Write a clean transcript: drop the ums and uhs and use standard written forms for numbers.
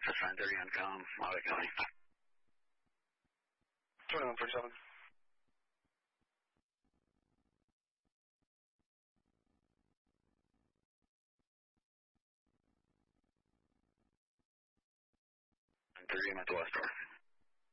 Just 930 on com, Mahomet County. 2147. I'm 30 at the West Door.